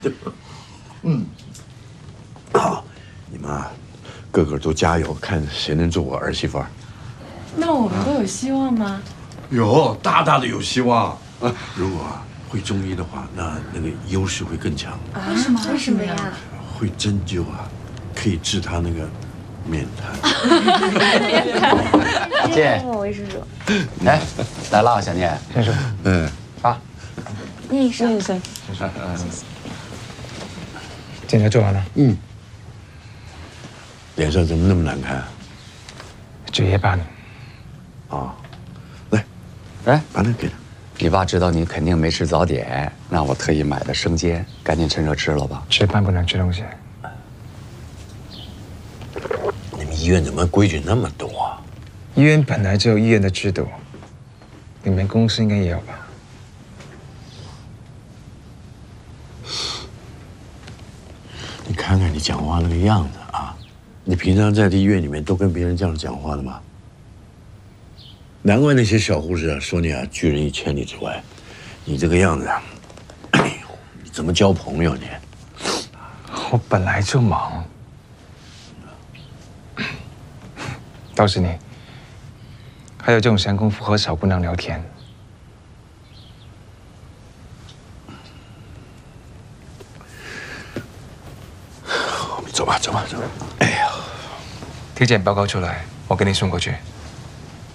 好，你们啊，个个都加油，看谁能做我儿媳妇儿。 那我们都有希望吗？ 有，大大的有希望啊！如果会中医的话，那个优势会更强。 为什么？为什么呀？ 会针灸啊，可以治他那个面瘫。 姐， 我卫生纸。 哎，来了，小聂。 先生， 啊， 念一声。 先生，检查做完了。 脸色怎么那么难看？ 值夜班。 啊，来， 哎， 把那给他。 你爸知道你肯定没吃早点，那我特意买的生煎，赶紧趁热吃了吧。 值班不能吃东西。 你们医院怎么规矩那么多啊？ 医院本来就有医院的制度，你们公司应该也有吧？ 你看看你讲话那个样子啊，你平常在这医院里面都跟别人这样讲话的吗？难怪那些小护士啊说你啊拒人于千里之外，你这个样子啊，哎呦，你怎么交朋友你？ 我本来就忙，都是你，还有这种闲工夫和小姑娘聊天。 走吧，走吧，走吧。哎呀， 体检报告出来，我给你送过去。